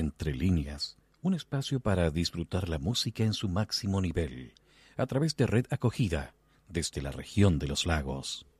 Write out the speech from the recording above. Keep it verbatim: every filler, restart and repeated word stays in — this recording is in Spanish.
Entre líneas, un espacio para disfrutar la música en su máximo nivel, a través de Red Acogida, desde la región de los lagos.